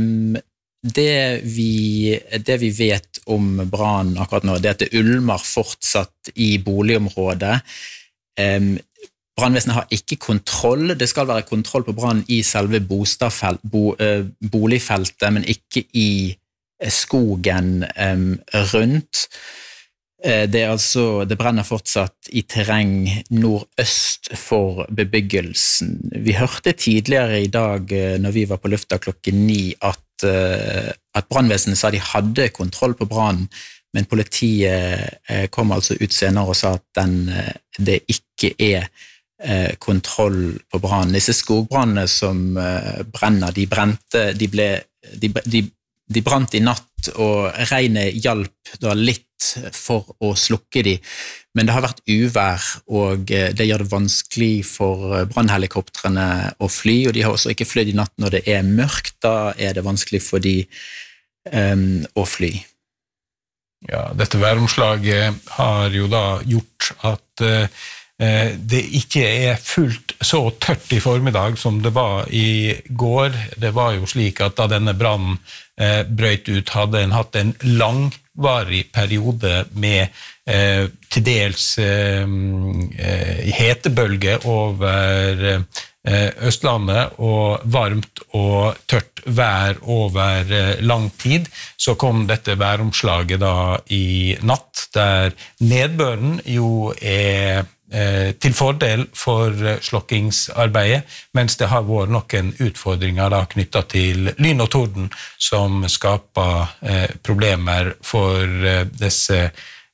Speaker 11: Det vi, det vi vet om brannen akkurat nå, det er at det ulmer fortsatt i boligområdet. Brannvesenet har ikke kontroll. Det skal være kontroll på brannen i selve bostadfelt, bo, boligfeltet, men ikke i skogen rundt. Det, er altså, det brenner fortsatt i terreng nordøst for bebyggelsen. Vi hørte tidligere i dag, når vi var på lufta klokken ni, at, at brannvesenet sa de hadde kontroll på brannen, men politiet kom altså ut senere og sa at den, det ikke er kontroll på brannen. Disse skogbrannene som brenner, de brente, de ble, de, de, de brant i natt, og regnet hjalp da litt for å slukke de, men det har vært uvær, og det gjør det vanskelig for brannhelikoptrene å fly, og de har også ikke flydd i natt når det er mørkt. Da er det vanskelig for de um, å fly.
Speaker 5: Ja, dette væromslaget har jo da gjort at uh, det ikke er fullt så tørt i formiddag som det var i går. Det var jo slik at da denne brannen uh, brøt ut, hadde en hatt en langvarig periode med uh, til dels uh, uh, hetebølge over uh, Østlandet og varmt og tørt vær over lang tid, så kom dette væromslaget da i natt, der nedbøren jo er eh, til fordel for slokkingsarbeidet, mens det har vært noen utfordringer da knyttet til lyn og torden, som skaper eh, problemer for eh, disse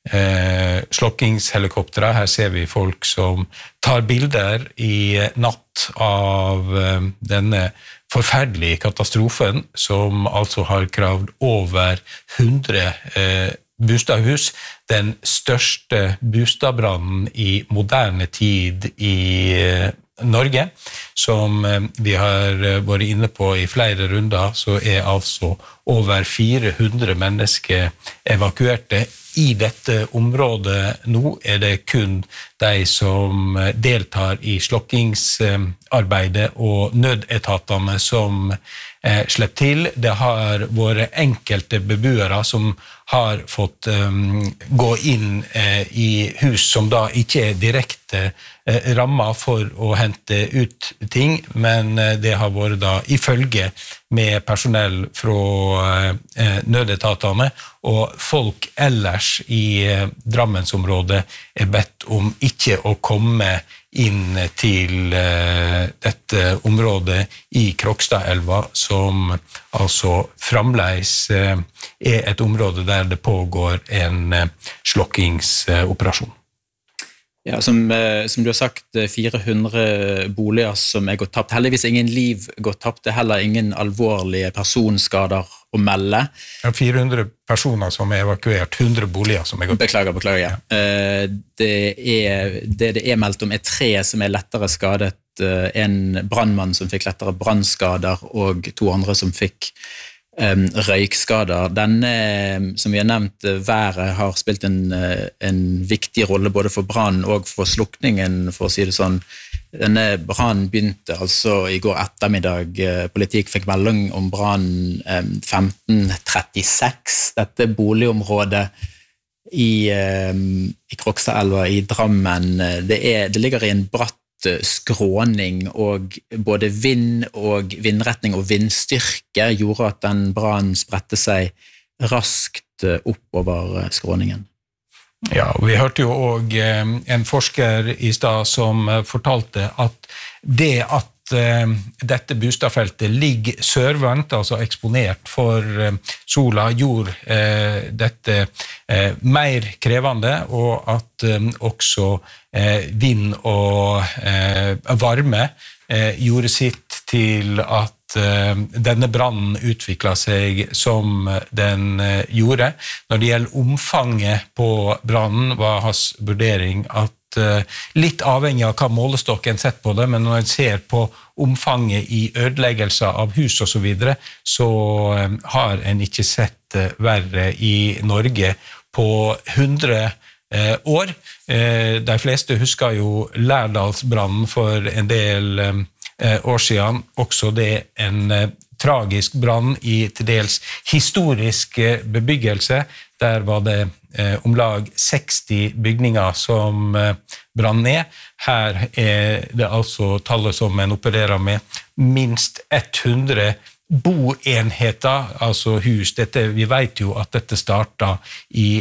Speaker 5: Eh, slokkingshelikoptere. Her ser vi folk som tar bilder i natt av eh, denne forferdelige katastrofen, som altså har kravd over hundre eh, bostadhus, den største bostadbrannen i moderne tid i eh, Norge. Som eh, vi har vært inne på i flere runder, så er altså over fire hundre mennesker evakuerte. I dette området nå er det kun de som deltar i slokkingsarbeidet og nødetatene som eh, slipper til. Det har vært enkelte beboere som har fått um, gå inn eh, i hus som da ikke er direkte eh, rammet for å hente ut ting, men eh, det har vært da i følge med personell fra eh, nødetatene, og folk ellers i eh, Drammensområdet er bedt om ikke å komme inn til eh, dette området i Krokstadelva, som altså fremdeles eh, er et område der det pågår en eh, slokkingsoperasjon.
Speaker 11: Ja, som, som du har sagt, fire hundre boliger som er gått tapt. Heldigvis ingen liv gått tapt, det er heller ingen alvorlige personskader å melde.
Speaker 5: Ja, fire hundre personer som er evakuert, hundre boliger som er gått tapt.
Speaker 11: Beklager, beklager, ja. Det, er, det det er meldt om er tre som er lettere skadet, en brandmann som fikk lettere brandskader, og to andre som fikk Um, røykskader. Denne, som vi har nevnt, været har spilt en, en viktig rolle både for brannen og for slukningen, for å si det sånn. Denne brannen begynte altså i går ettermiddag. Politiet fikk melding om brannen um, femten trettiseks. Dette boligområdet i, i Krokstadelva i Drammen, det, er, det ligger i en bratt skråning, og både vind og vindretning og vindstyrke gjorde at den brannen spredte seg raskt oppover skråningen.
Speaker 5: Ja, og vi hørte jo også en forsker i stad som fortalte at det at dette Bustadfeltet ligger sørvendt, altså eksponert for sola, gjorde dette mer krevende, og at også vind og varme gjorde sitt til at denne brannen utviklet seg som den gjorde. Når det gjelder omfanget på brannen, var hans vurdering at litt avhengig av hva målestokken sett på det, men når en ser på omfanget i ødeleggelser av hus og så videre, så har en ikke sett verre i Norge på hundre år. De fleste husker jo Lærdalsbrannen for en del år siden, også det en tragisk brann i til dels historisk bebyggelse. Der var det eh, om lag seksti bygninger som eh, brann ned. Her er det altså tallet som en opererer med minst hundre boenheter, altså hus. Dette, vi vet jo at dette startet i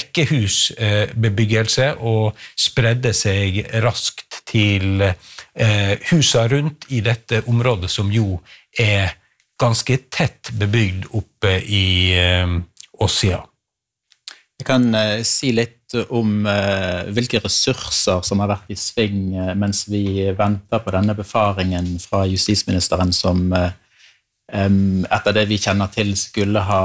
Speaker 5: rekkehusbebyggelse eh, og spredde seg raskt til eh, husa rundt i dette området som jo er ganske tett bebygd oppe i eh, Åsia.
Speaker 11: Jeg kan uh, si litt om uh, hvilke ressurser som har vært i sving uh, mens vi venter på denne befaringen fra justisministeren som uh, um, etter det vi kjenner til skulle ha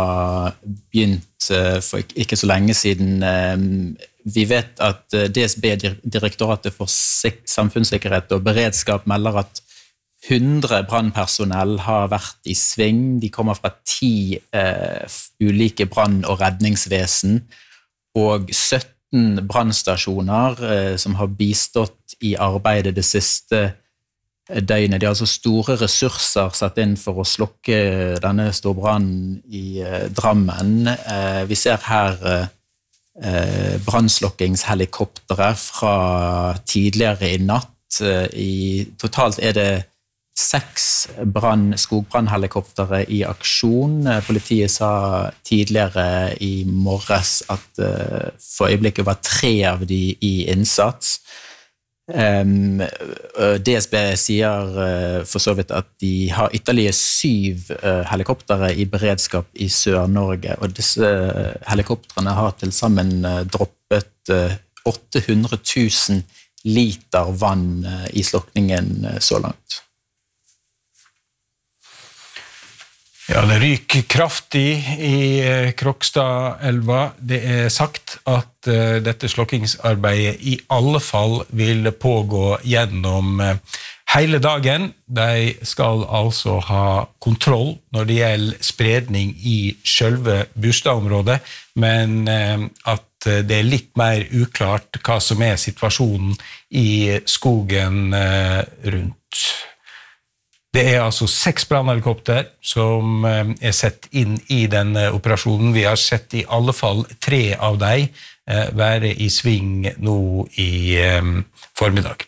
Speaker 11: begynt uh, for ikke så lenge siden. Um, vi vet at uh, D S B, Direktoratet for samfunnssikkerhet og beredskap, melder at hundre brannpersonell har vært i sving. De kommer fra ti eh, ulike brann- og redningsvesen, og sytten brannstasjoner eh, som har bistått i arbeidet det siste døgnet. De har altså store ressurser satt inn for å slokke denne storbrannen i eh, Drammen. Eh, vi ser her eh, brannslokkingshelikoptere fra tidligere i natt. Eh, i, totalt er det seks brand, skogbrannhelikoptere i aksjon. Politiet sa tidligere i morges at uh, for øyeblikket var tre av de i innsats. Um, D S B sier uh, for så vidt at de har ytterligere syv uh, helikoptere i beredskap i Sør-Norge, og disse uh, helikopterene har til sammen uh, droppet uh, åtte hundre tusen liter vann uh, i slokningen uh, så langt.
Speaker 5: Ja, det ryker kraftig i Krokstadelva. Det er sagt at uh, dette slokkingsarbeidet i alle fall vil pågå gjennom uh, hele dagen. De skal altså ha kontroll når det gjelder spredning i selve bostadområdet, men uh, at det er litt mer uklart hva som er situasjonen i skogen uh, rundt. Det er altså seks brannhelikopter som er sett inn i denne operasjonen. Vi har sett i alle fall tre av dem være i sving nå i formiddag.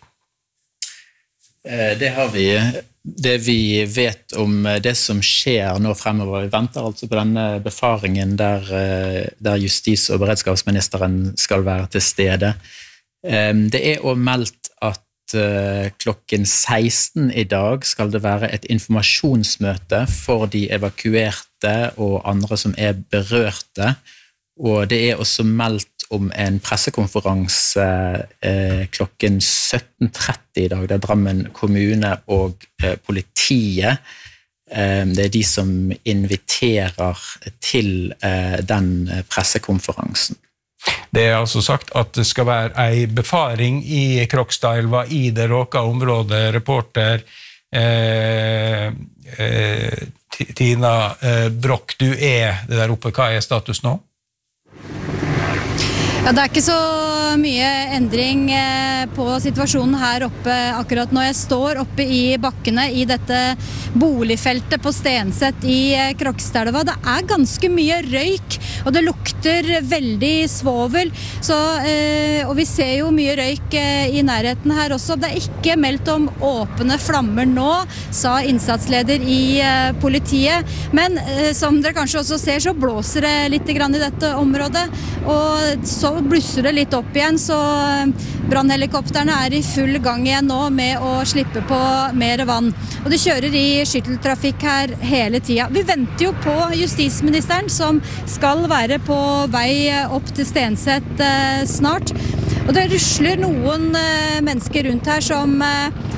Speaker 11: Det har vi. Det vi vet om det som skjer nå fremover, vi venter altså på denne befaringen der, der justis- og beredskapsministeren skal være til stede. Det er også meldt at klokken seksten i dag skal det være et informasjonsmøte for de evakuerte og andre som er berørte, og det er også meldt om en pressekonferanse eh, klokken sytten tretti i dag, der Drammen kommune og eh, politiet, eh, det er de som inviterer til eh, den pressekonferansen.
Speaker 5: Det er altså sagt at det skal være en befaring i Krokstadelva i det råka området. Reporter eh, eh, Tina eh, Broch, du er det der oppe. Hva er status nå?
Speaker 6: Ja, det er ikke så mye endring på situasjonen her oppe akkurat nå. Jeg står oppe i bakkene i dette boligfeltet på Stenseth i Krokstadelva. Det er ganske mye røyk, og det lukter veldig svovel. Så, og vi ser jo mye røyk i nærheten her også. Det er ikke meldt om åpne flammer nå, sa innsatsleder i politiet. Men som dere kanskje også ser, så blåser det litt grann i dette området. Og så blusser det litt opp igjen, så brannhelikopterne er i full gang igjen nå med å slippe på mer vann. Og det kjører i skytteltrafikk her hele tida. Vi venter jo på justisministeren som skal være på vei opp til Stenseth snart. Og det rusler noen mennesker rundt her som